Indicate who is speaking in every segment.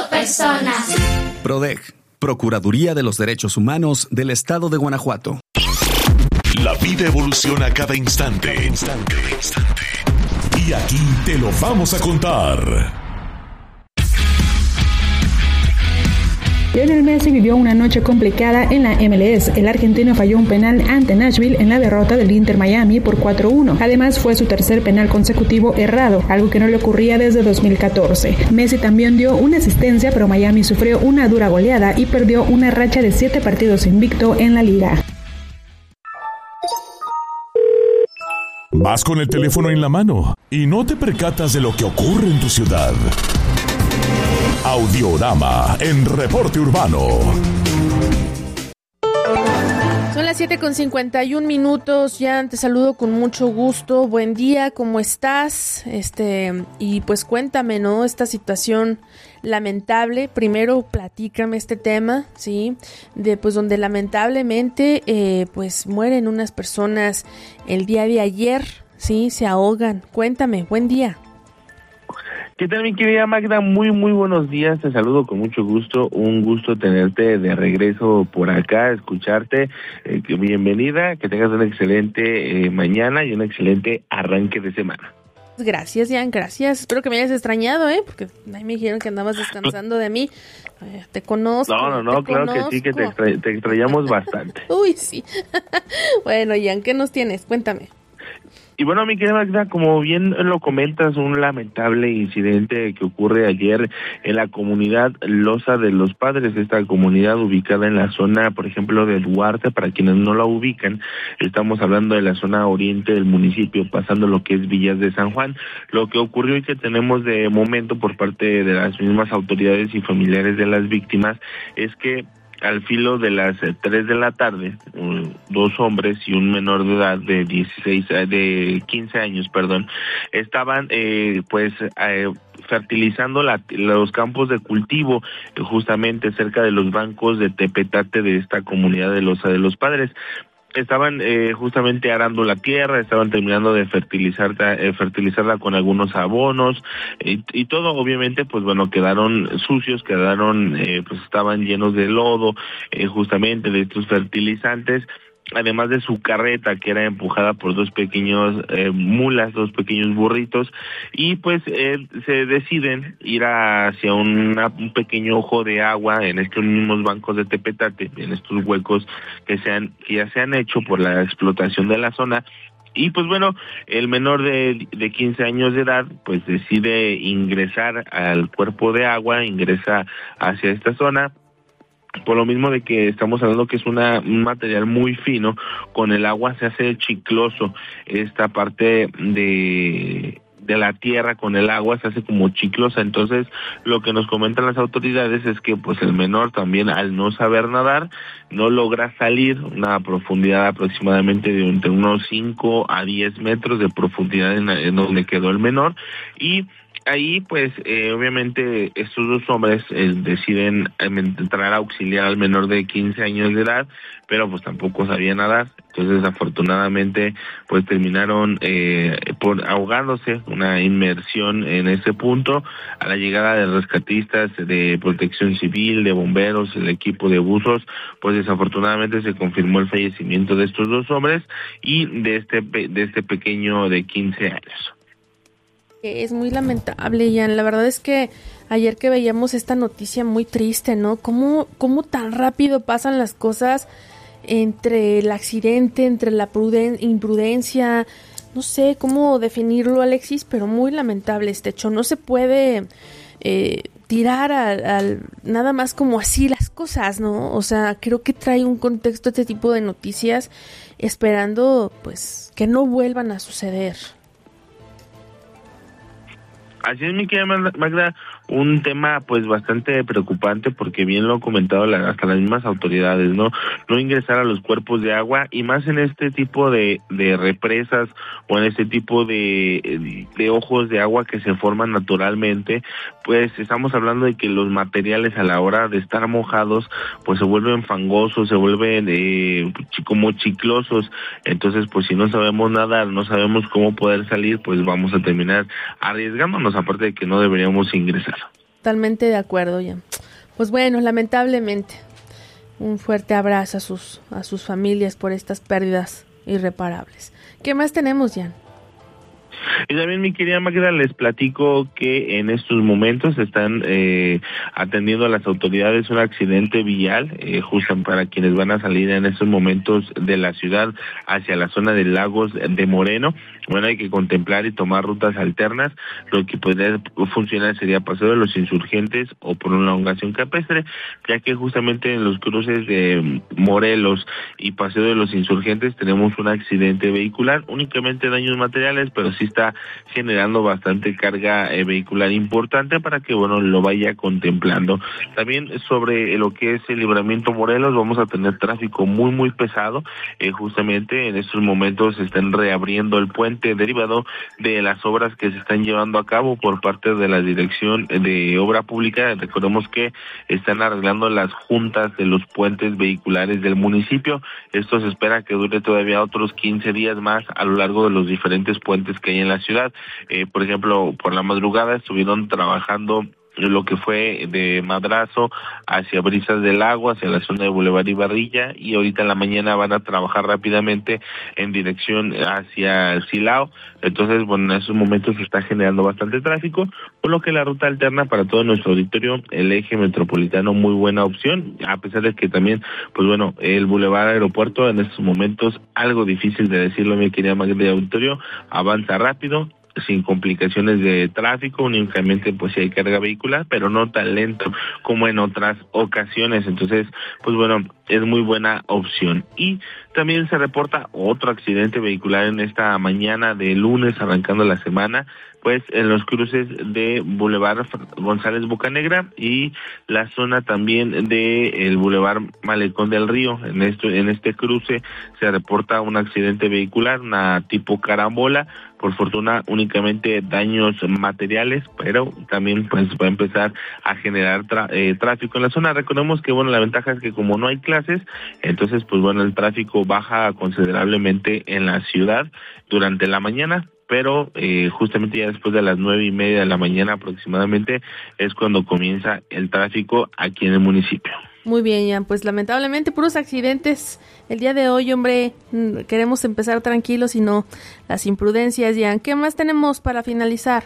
Speaker 1: personas.
Speaker 2: PRODEG, Procuraduría de los Derechos Humanos del Estado de Guanajuato.
Speaker 3: La vida evoluciona cada instante. Y aquí te lo vamos a contar.
Speaker 4: Lionel Messi vivió una noche complicada en la MLS. El argentino falló un penal ante Nashville en la derrota del Inter Miami por 4-1. Además, fue su tercer penal consecutivo errado, algo que no le ocurría desde 2014. Messi también dio una asistencia, pero Miami sufrió una dura goleada y perdió una racha de 7 partidos invicto en la liga.
Speaker 3: Vas con el teléfono en la mano y no te percatas de lo que ocurre en tu ciudad. Audiorama en Reporte Urbano.
Speaker 5: Son las 7:51. Ya te saludo con mucho gusto. Buen día, ¿cómo estás? Y pues cuéntame, ¿no? Esta situación lamentable. Primero platícame este tema, ¿sí? De pues donde lamentablemente pues mueren unas personas el día de ayer, ¿sí? Se ahogan. Cuéntame, buen día.
Speaker 6: ¿Qué tal, mi querida Magda? Muy buenos días, te saludo con mucho gusto, un gusto tenerte de regreso por acá, escucharte, bienvenida, que tengas una excelente mañana y un excelente arranque de semana.
Speaker 5: Gracias, Jan, gracias, espero que me hayas extrañado, porque ahí me dijeron que andabas descansando de mí, te conozco.
Speaker 6: No, claro conozco. Que sí, que te extrañamos bastante.
Speaker 5: Uy, sí. Bueno, Jan, ¿qué nos tienes? Cuéntame.
Speaker 6: Y bueno, mi querida Magda, como bien lo comentas, un lamentable incidente que ocurre ayer en la comunidad Loza de los Padres, esta comunidad ubicada en la zona, por ejemplo, de Duarte. Para quienes no la ubican, estamos hablando de la zona oriente del municipio, pasando lo que es Villas de San Juan. Lo que ocurrió y que tenemos de momento por parte de las mismas autoridades y familiares de las víctimas es que al filo de las 3 de la tarde, 2 hombres y un menor de edad de 15 años, estaban fertilizando los campos de cultivo justamente cerca de los bancos de tepetate de esta comunidad de Loza de los Padres. Estaban justamente arando la tierra, estaban terminando de fertilizarla con algunos abonos y todo, obviamente, pues bueno, quedaron sucios, pues estaban llenos de lodo, justamente de estos fertilizantes, además de su carreta que era empujada por 2 pequeños mulas, 2 pequeños burritos, y pues se deciden ir hacia un pequeño ojo de agua en estos mismos bancos de tepetate, en estos huecos que ya se han hecho por la explotación de la zona. Y pues bueno, el menor de 15 años de edad pues decide ingresar al cuerpo de agua, ingresa hacia esta zona. Por lo mismo de que estamos hablando que es un material muy fino, con el agua se hace chicloso. Esta parte de la tierra con el agua se hace como chiclosa. Entonces, lo que nos comentan las autoridades es que pues el menor también, al no saber nadar, no logra salir, una profundidad aproximadamente de entre unos 5 a 10 metros de profundidad en donde quedó el menor. Y ahí, pues, obviamente, estos 2 hombres deciden entrar a auxiliar al menor de 15 años de edad, pero pues tampoco sabía nadar. Entonces, afortunadamente, pues terminaron ahogándose, una inmersión en ese punto. A la llegada de rescatistas, de protección civil, de bomberos, el equipo de buzos, pues desafortunadamente se confirmó el fallecimiento de estos 2 hombres y de este pequeño de 15 años.
Speaker 5: Es muy lamentable, Jan. La verdad es que ayer que veíamos esta noticia muy triste, ¿no? ¿Cómo tan rápido pasan las cosas entre el accidente, entre la imprudencia? No sé cómo definirlo, Alexis, pero muy lamentable este hecho. No se puede tirar al nada más como así las cosas, ¿no? O sea, creo que trae un contexto este tipo de noticias, esperando pues que no vuelvan a suceder.
Speaker 6: Así es, mi querida Magda, un tema pues bastante preocupante, porque bien lo han comentado hasta las mismas autoridades, no ingresar a los cuerpos de agua, y más en este tipo de represas o en este tipo de ojos de agua que se forman naturalmente. Pues estamos hablando de que los materiales, a la hora de estar mojados, pues se vuelven fangosos, se vuelven como chiclosos. Entonces, pues si no sabemos nadar, no sabemos cómo poder salir, pues vamos a terminar arriesgándonos, aparte de que no deberíamos ingresar.
Speaker 5: Totalmente de acuerdo, Jan. Pues bueno, lamentablemente, un fuerte abrazo a sus familias por estas pérdidas irreparables. ¿Qué más tenemos, Jan?
Speaker 6: Y también, mi querida Magda, les platico que en estos momentos están atendiendo a las autoridades un accidente vial, justo para quienes van a salir en estos momentos de la ciudad hacia la zona de Lagos de Moreno. Bueno, hay que contemplar y tomar rutas alternas. Lo que podría funcionar sería Paseo de los Insurgentes o por una prolongación campestre, ya que justamente en los cruces de Morelos y Paseo de los Insurgentes tenemos un accidente vehicular, únicamente daños materiales, pero sí está generando bastante carga vehicular importante para que, bueno, lo vaya contemplando. También sobre lo que es el Libramiento Morelos, vamos a tener tráfico muy pesado. Justamente en estos momentos se están reabriendo el puente derivado de las obras que se están llevando a cabo por parte de la Dirección de Obra Pública. Recordemos que están arreglando las juntas de los puentes vehiculares del municipio. Esto se espera que dure todavía otros 15 días más a lo largo de los diferentes puentes que hay en la ciudad. Por ejemplo, por la madrugada estuvieron trabajando lo que fue de Madrazo hacia Brisas del Agua, hacia la zona de Boulevard y Barrilla, y ahorita en la mañana van a trabajar rápidamente en dirección hacia el Silao. Entonces, bueno, en esos momentos se está generando bastante tráfico, por lo que la ruta alterna para todo nuestro auditorio, el eje metropolitano, muy buena opción, a pesar de que también, pues bueno, el Boulevard Aeropuerto en estos momentos, algo difícil de decirlo, mi querida Magda de auditorio, avanza rápido, sin complicaciones de tráfico, únicamente pues si hay carga vehicular, pero no tan lento como en otras ocasiones. Entonces, pues bueno, es muy buena opción. Y también se reporta otro accidente vehicular en esta mañana de lunes, arrancando la semana, pues en los cruces de Boulevard González Bocanegra y la zona también de el Boulevard Malecón del Río. En este cruce se reporta un accidente vehicular, una tipo carambola. Por fortuna, únicamente daños materiales, pero también pues va a empezar a generar tráfico en la zona. Recordemos que, bueno, la ventaja es que como no hay clases, entonces pues bueno, el tráfico baja considerablemente en la ciudad durante la mañana, pero justamente ya después de las 9:30 de la mañana aproximadamente es cuando comienza el tráfico aquí en el municipio.
Speaker 5: Muy bien, Jan, pues lamentablemente puros accidentes el día de hoy, hombre. Queremos empezar tranquilos y no las imprudencias, Jan. ¿Qué más tenemos para finalizar?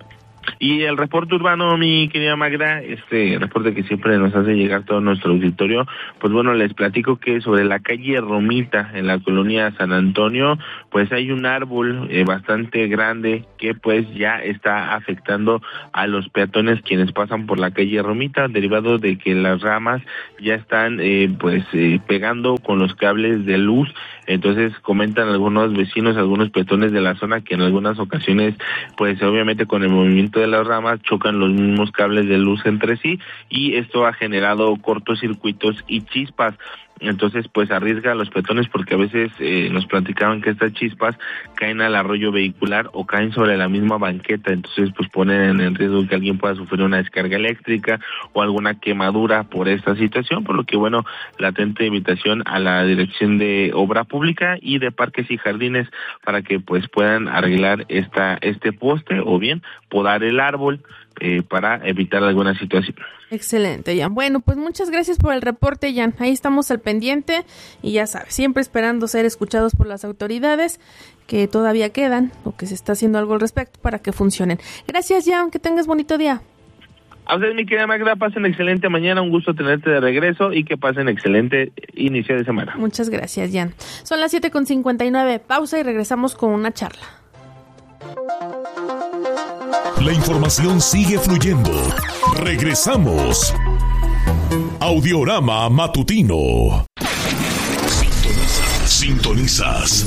Speaker 6: Y el reporte urbano, mi querida Magda, este reporte que siempre nos hace llegar todo nuestro auditorio, pues bueno, les platico que sobre la calle Romita, en la colonia San Antonio, pues hay un árbol bastante grande que pues ya está afectando a los peatones quienes pasan por la calle Romita, derivado de que las ramas ya están pegando con los cables de luz. Entonces comentan algunos vecinos, algunos peatones de la zona que en algunas ocasiones, pues obviamente con el movimiento de las ramas chocan los mismos cables de luz entre sí y esto ha generado cortocircuitos y chispas. Entonces pues arriesga a los peatones porque a veces nos platicaban que estas chispas caen al arroyo vehicular o caen sobre la misma banqueta, entonces pues ponen en riesgo que alguien pueda sufrir una descarga eléctrica o alguna quemadura por esta situación, por lo que bueno, la atenta invitación a la Dirección de Obra Pública y de Parques y Jardines para que pues puedan arreglar este poste o bien podar el árbol para evitar alguna situación.
Speaker 5: Excelente, Jan. Bueno, pues muchas gracias por el reporte, Jan. Ahí estamos al pendiente y ya sabes, siempre esperando ser escuchados por las autoridades que todavía quedan o que se está haciendo algo al respecto para que funcionen. Gracias, Jan. Que tengas bonito día.
Speaker 6: A ustedes, mi querida Magda, pasen excelente mañana, un gusto tenerte de regreso y que pasen excelente inicio de semana.
Speaker 5: Muchas gracias, Jan. Son las 7:59, pausa y regresamos con una charla.
Speaker 3: La información sigue fluyendo. Regresamos. Audiorama Matutino. Sintonizas.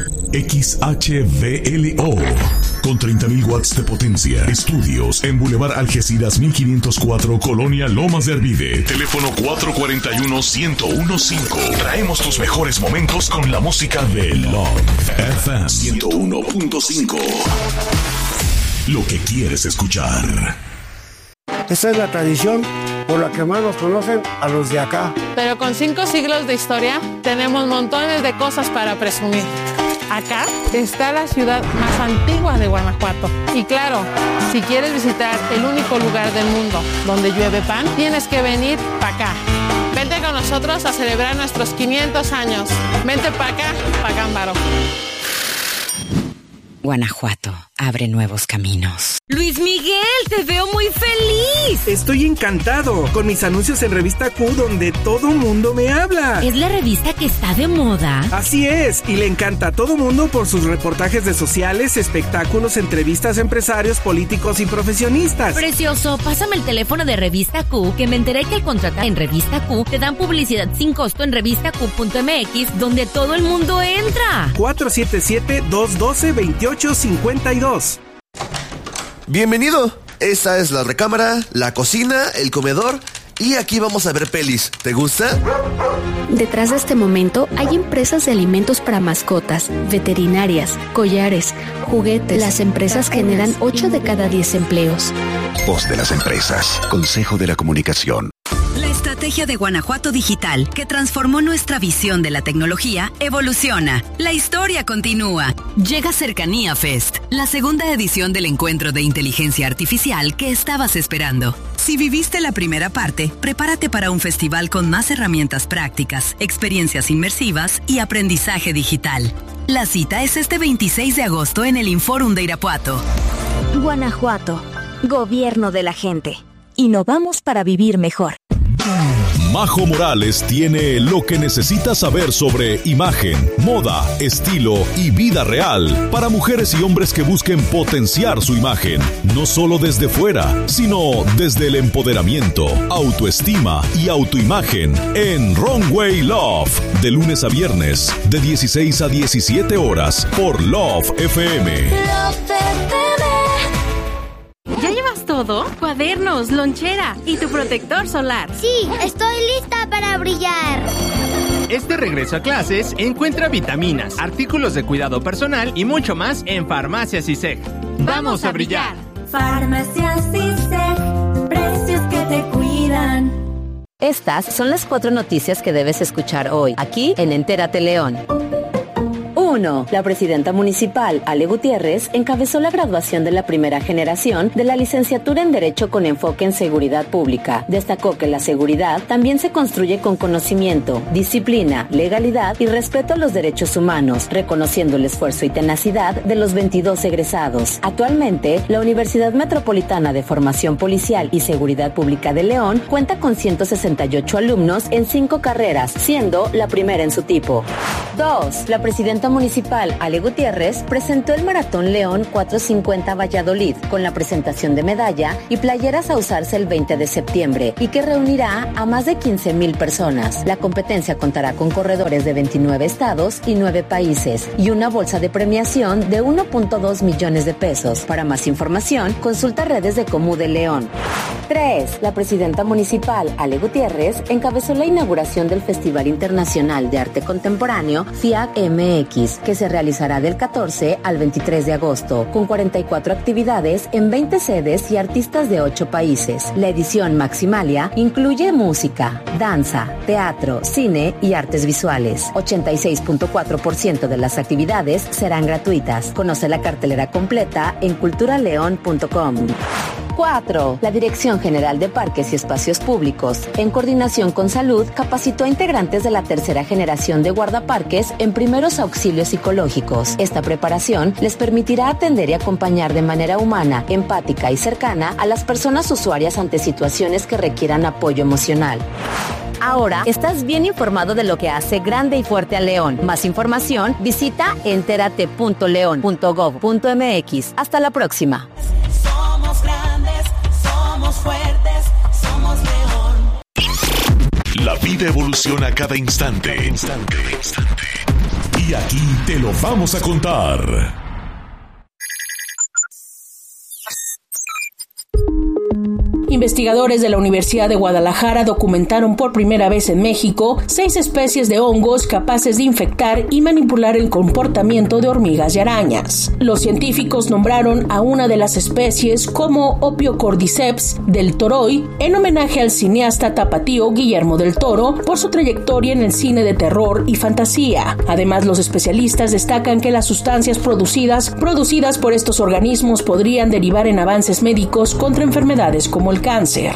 Speaker 3: XHVLO. Con 30.000 watts de potencia. Estudios en Boulevard Algeciras 1504, Colonia Lomas de Arvide. Teléfono 441-1015. Traemos tus mejores momentos con la música de Love FM 101.5. Lo que quieres escuchar.
Speaker 1: Esta es la tradición por la que más nos conocen a los de acá.
Speaker 7: Pero con 5 siglos de historia tenemos montones de cosas para presumir. Acá está la ciudad más antigua de Guanajuato. Y claro, si quieres visitar el único lugar del mundo donde llueve pan, tienes que venir para acá. Vente con nosotros a celebrar nuestros 500 años. Vente para acá, para Cámbaro.
Speaker 8: Guanajuato abre nuevos caminos.
Speaker 9: Luis Miguel, te veo muy feliz.
Speaker 10: Estoy encantado con mis anuncios en Revista Q, donde todo mundo me habla.
Speaker 9: ¿Es la revista que está de moda?
Speaker 10: Así es, y le encanta a todo mundo por sus reportajes de sociales, espectáculos, entrevistas a empresarios, políticos y profesionistas.
Speaker 9: Precioso, pásame el teléfono de Revista Q, que me enteré que al contratar en Revista Q te dan publicidad sin costo en revistaq.mx, donde todo el mundo entra.
Speaker 10: 477-212-2852.
Speaker 11: Bienvenido. Esta es la recámara, la cocina, el comedor y aquí vamos a ver pelis. ¿Te gusta?
Speaker 12: Detrás de este momento hay empresas de alimentos para mascotas, veterinarias, collares, juguetes. Las empresas generan 8 de cada 10 empleos.
Speaker 13: Voz de las empresas. Consejo de la Comunicación.
Speaker 14: La estrategia de Guanajuato Digital, que transformó nuestra visión de la tecnología, evoluciona. La historia continúa. Llega Cercanía Fest, la segunda edición del encuentro de inteligencia artificial que estabas esperando. Si viviste la primera parte, prepárate para un festival con más herramientas prácticas, experiencias inmersivas y aprendizaje digital. La cita es este 26 de agosto en el Inforum de Irapuato.
Speaker 15: Guanajuato, gobierno de la gente. Innovamos para vivir mejor.
Speaker 3: Majo Morales tiene lo que necesitas saber sobre imagen, moda, estilo y vida real para mujeres y hombres que busquen potenciar su imagen, no solo desde fuera, sino desde el empoderamiento, autoestima y autoimagen en Runway Love, de lunes a viernes, de 16 a 17 horas por Love FM.
Speaker 9: ¿Ya llevas todo? Cuadernos, lonchera y tu protector solar.
Speaker 16: Sí, estoy lista para brillar.
Speaker 17: Este regreso a clases encuentra vitaminas, artículos de cuidado personal y mucho más en Farmacias ISEG. ¡Vamos a brillar!
Speaker 18: Farmacias ISEG, precios que te cuidan.
Speaker 19: Estas son las 4 noticias que debes escuchar hoy, aquí en Entérate León. 1. La presidenta municipal, Ale Gutiérrez, encabezó la graduación de la primera generación de la licenciatura en Derecho con enfoque en seguridad pública. Destacó que la seguridad también se construye con conocimiento, disciplina, legalidad y respeto a los derechos humanos, reconociendo el esfuerzo y tenacidad de los 22 egresados. Actualmente, la Universidad Metropolitana de Formación Policial y Seguridad Pública de León cuenta con 168 alumnos en 5 carreras, siendo la primera en su tipo. 2. La presidenta municipal, Ale Gutiérrez, presentó el Maratón León 450 Valladolid con la presentación de medalla y playeras a usarse el 20 de septiembre y que reunirá a más de 15,000 personas. La competencia contará con corredores de 29 estados y 9 países y una bolsa de premiación de 1.2 millones de pesos. Para más información, consulta redes de Comú de León. 3. La presidenta municipal, Ale Gutiérrez, encabezó la inauguración del Festival Internacional de Arte Contemporáneo FIAC MX, que se realizará del 14 al 23 de agosto, con 44 actividades en 20 sedes y artistas de 8 países. La edición Maximalia incluye música, danza, teatro, cine y artes visuales. 86.4% de las actividades serán gratuitas. Conoce la cartelera completa en culturaleon.com. 4. La Dirección General de Parques y Espacios Públicos, en coordinación con Salud, capacitó a integrantes de la tercera generación de guardaparques en primeros auxilios psicológicos. Esta preparación les permitirá atender y acompañar de manera humana, empática y cercana a las personas usuarias ante situaciones que requieran apoyo emocional. Ahora estás bien informado de lo que hace grande y fuerte a León. Más información, visita enterate.leon.gov.mx. Hasta la próxima.
Speaker 18: Somos grandes, somos fuertes, somos León.
Speaker 3: La vida evoluciona cada instante. Y aquí te lo vamos a contar.
Speaker 20: Investigadores de la Universidad de Guadalajara documentaron por primera vez en México 6 especies de hongos capaces de infectar y manipular el comportamiento de hormigas y arañas. Los científicos nombraron a una de las especies como Opiocordyceps del Toroy, en homenaje al cineasta tapatío Guillermo del Toro por su trayectoria en el cine de terror y fantasía. Además, los especialistas destacan que las sustancias producidas por estos organismos podrían derivar en avances médicos contra enfermedades como el cáncer.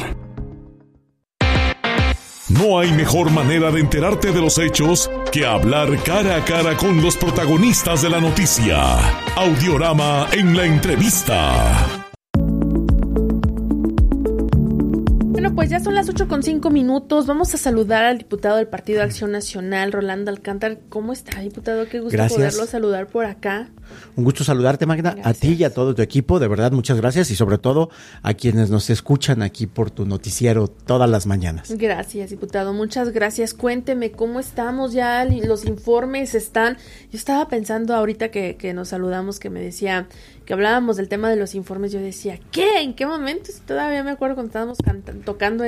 Speaker 3: No hay mejor manera de enterarte de los hechos que hablar cara a cara con los protagonistas de la noticia. Audiorama en la entrevista.
Speaker 5: Bueno, pues ya son las 8:05. Vamos a saludar al diputado del Partido de Acción Nacional, Rolando Alcántar. ¿Cómo está, diputado? Qué gusto poderlo saludar por acá.
Speaker 21: Un gusto saludarte, Magda. Gracias. A ti y a todo tu equipo, de verdad, muchas gracias. Y sobre todo a quienes nos escuchan aquí por tu noticiero todas las mañanas.
Speaker 5: Gracias, diputado. Muchas gracias. Cuénteme, ¿cómo estamos ya? Los informes están... Yo estaba pensando ahorita que nos saludamos, que me decía... que hablábamos del tema de los informes, yo decía, ¿qué? ¿En qué momento? Todavía me acuerdo cuando estábamos tocando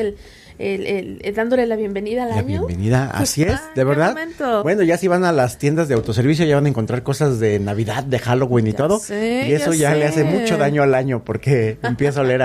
Speaker 5: dándole la bienvenida al año.
Speaker 21: La bienvenida, así es, de verdad. Momento. Bueno, ya si van a las tiendas de autoservicio ya van a encontrar cosas de Navidad, de Halloween y ya todo.
Speaker 5: Sé,
Speaker 21: y eso ya le hace mucho daño al año porque empieza a oler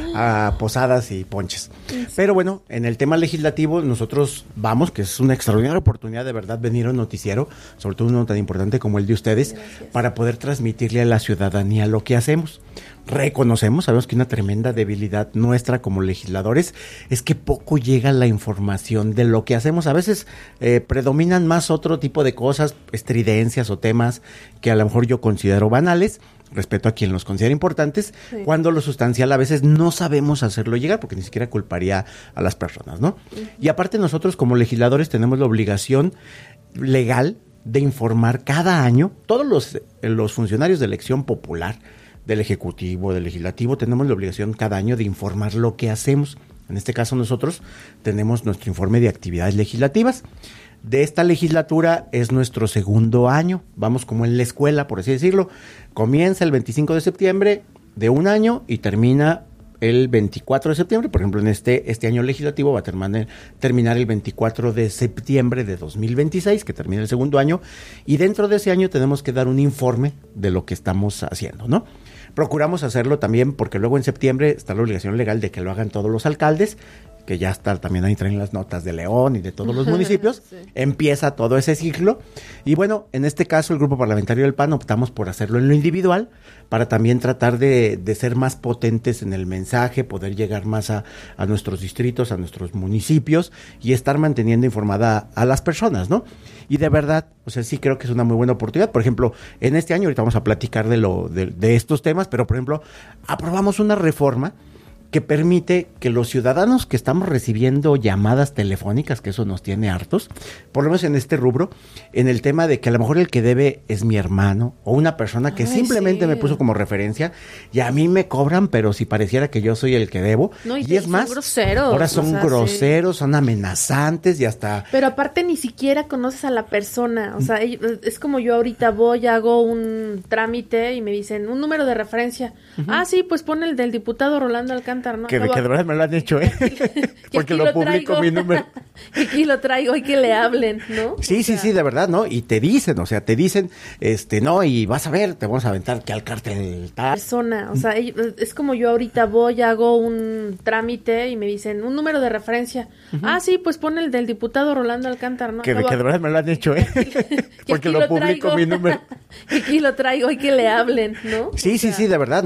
Speaker 21: a posadas y ponches. Sí. Pero bueno, en el tema legislativo nosotros vamos, que es una extraordinaria oportunidad de verdad venir a un noticiero, sobre todo uno tan importante como el de ustedes, para poder transmitirle a la ciudadanía lo que hacemos. Reconocemos, sabemos que una tremenda debilidad nuestra como legisladores es que poco llega la información de lo que hacemos. A veces predominan más otro tipo de cosas, estridencias o temas que a lo mejor yo considero banales, respeto a quien los considera importantes, sí. Cuando lo sustancial a veces no sabemos hacerlo llegar porque ni siquiera culparía a las personas, ¿no? Uh-huh. Y aparte nosotros como legisladores tenemos la obligación legal de informar cada año, todos los funcionarios de elección popular, del Ejecutivo, del Legislativo, tenemos la obligación cada año de informar lo que hacemos. En este caso nosotros tenemos nuestro informe de actividades legislativas. De esta legislatura es nuestro segundo año, vamos como en la escuela, por así decirlo. Comienza el 25 de septiembre de un año y termina el 24 de septiembre. Por ejemplo, en este año legislativo va a terminar el 24 de septiembre de 2026, que termina el segundo año. Y dentro de ese año tenemos que dar un informe de lo que estamos haciendo, ¿no? Procuramos hacerlo también porque luego en septiembre está la obligación legal de que lo hagan todos los alcaldes, que ya está, también ahí traen las notas de León y de todos los municipios. Sí. Empieza todo ese ciclo. Y bueno, en este caso el Grupo Parlamentario del PAN optamos por hacerlo en lo individual, para también tratar de ser más potentes en el mensaje, poder llegar más a nuestros distritos, a nuestros municipios y estar manteniendo informada a las personas, ¿no? Y de verdad, o sea, sí creo que es una muy buena oportunidad. Por ejemplo, en este año, ahorita vamos a platicar de estos temas, pero por ejemplo, aprobamos una reforma que permite que los ciudadanos que estamos recibiendo llamadas telefónicas, que eso nos tiene hartos, por lo menos en este rubro, en el tema de que a lo mejor el que debe es mi hermano o una persona que simplemente me puso como referencia y a mí me cobran, pero si pareciera que yo soy el que debo.
Speaker 5: No, y es más, groseros,
Speaker 21: ahora son groseros, son amenazantes y hasta...
Speaker 5: Pero aparte ni siquiera conoces a la persona, o sea, es como yo ahorita hago un trámite y me dicen un número de referencia. Uh-huh. Sí, pues pon el del diputado Rolando Alcántar. ¿No?
Speaker 21: Que de verdad me lo han hecho, porque lo publico mi número.
Speaker 5: Aquí lo traigo y que le hablen, ¿no?
Speaker 21: Sí, sí, de verdad, ¿no? Y te dicen, no, y vas a ver, te vamos a aventar que al cártel tal.
Speaker 5: Persona, o sea, es como yo ahorita hago un trámite y me dicen un número de referencia. Uh-huh. Sí, pues pon el del diputado Rolando Alcántar, ¿no?
Speaker 21: Que de verdad me lo han hecho, porque lo publico mi número.
Speaker 5: Aquí lo traigo y que le hablen, ¿no?
Speaker 21: Sí, sí, de verdad.